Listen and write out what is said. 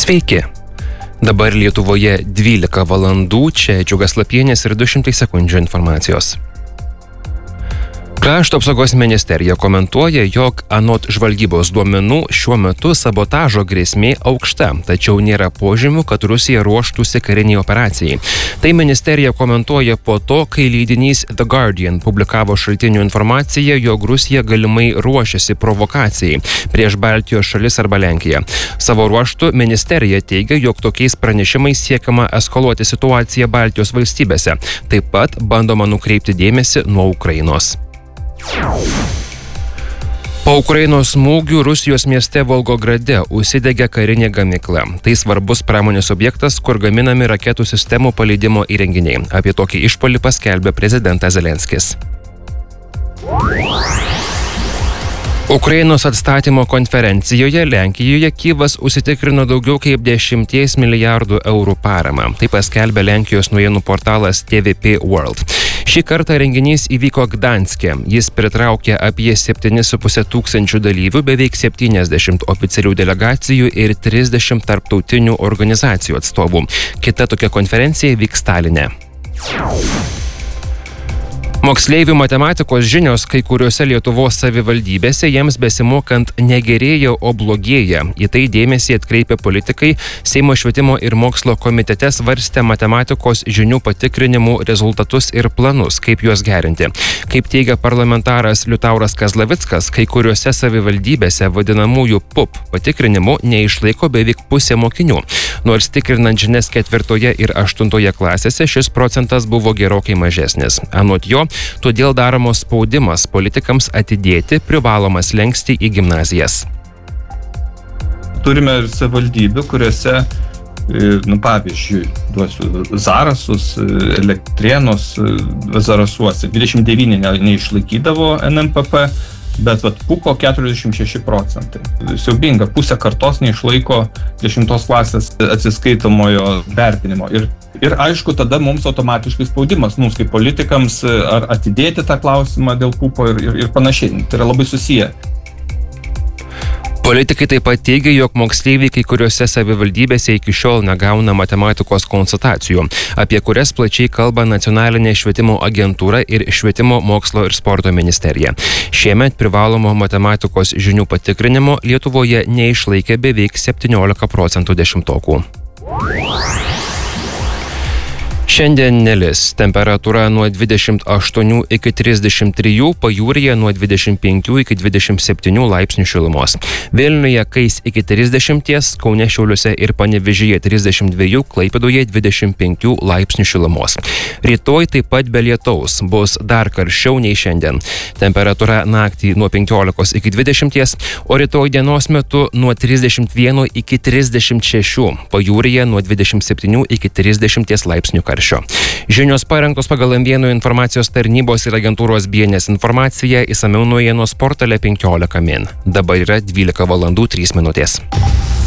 Sveiki. Dabar Lietuvoje 12 valandų, čia Džiugas Lapienis ir 200 sekundžių informacijos. Krašto apsaugos ministerija komentuoja, jog anot žvalgybos duomenų šiuo metu sabotažo grėsmė aukšta, tačiau nėra požymių, kad Rusija ruoštųsi kariniai operacijai. Tai ministerija komentuoja po to, kai leidinys The Guardian publikavo šaltinių informaciją, jog Rusija galimai ruošiasi provokacijai prieš Baltijos šalis arba Lenkiją. Savo ruožtu ministerija teigia, jog tokiais pranešimais siekiama eskaluoti situaciją Baltijos valstybėse. Taip pat bandoma nukreipti dėmesį nuo Ukrainos. Po Ukrainos smūgių Rusijos mieste Volgograde užsidegė karinė gamykla. Tai svarbus pramonės objektas, kur gaminami raketų sistemų paleidimo įrenginiai. Apie tokį išpuolį paskelbė prezidentas Zelenskis. Ukrainos atstatymo konferencijoje Lenkijoje Kyjivas užsitikrino daugiau kaip 10 milijardų eurų paramą. Tai paskelbė Lenkijos naujienų portalas TVP World. Šį kartą renginys įvyko Gdanske. Jis pritraukė apie 7,5 tūkstančių dalyvių, beveik 70 oficialių delegacijų ir 30 tarptautinių organizacijų atstovų. Kita tokia konferencija vyks Taline. Moksleivių matematikos žinios kai kuriuose Lietuvos savivaldybėse jiems besimokant negerėja, o blogėja. Į tai dėmesį atkreipė politikai. Seimo švietimo ir mokslo komitete svarstė matematikos žinių patikrinimų rezultatus ir planus, kaip juos gerinti. Kaip teigia parlamentaras Liutauras Kazlavickas, kai kuriuose savivaldybėse vadinamųjų PUP patikrinimų neišlaiko beveik pusė mokinių. Nors tikrinant žinias 4 ir 8 klasėse šis procentas buvo gerokai mažesnis. Anot jo, todėl daromos spaudimas politikams atidėti privalomas slenkstį į gimnazijas. Turime savivaldybių, kuriuose, pavyzdžiui, duosiu Zarasus, Elektrėnus, Zarasuose 29 neišlaikydavo NMPP, bet PUPO 46%. Siaubinga, pusė kartos neišlaiko 10 klasės atsiskaitomojo vertinimo. Ir aišku, tada mums automatiškai spaudimas, mums kaip politikams, ar atidėti tą klausimą dėl PUPO ir panašiai. Tai yra labai susiję. Politikai taip pat teigia, jog moksleiviai kai kuriuose savivaldybėse iki šiol negauna matematikos konsultacijų, apie kurias plačiai kalba Nacionalinė švietimo agentūra ir Švietimo, mokslo ir sporto ministerija. Šiemet privalomo matematikos žinių patikrinimo Lietuvoje neišlaikė beveik 17% dešimtokų. Šiandien nelis. Temperatūra nuo 28 iki 33, pajūryje nuo 25 iki 27 laipsnių šilumos. Vilniuje kais iki 30, Kaune, Šiauliuose ir Panevėžyje 32, Klaipėdoje 25 laipsnių šilumos. Rytoj taip pat be lietaus, bus dar karščiau nei šiandien. Temperatūra naktį nuo 15 iki 20, o rytoj dienos metu nuo 31 iki 36, pajūryje nuo 27 iki 30 laipsnių karščio. Žinios parengtos pagal M1 informacijos tarnybos ir agentūros BNS informaciją, išsamiau naujienos portale 15 min. Dabar yra 12 valandų 3 minutės.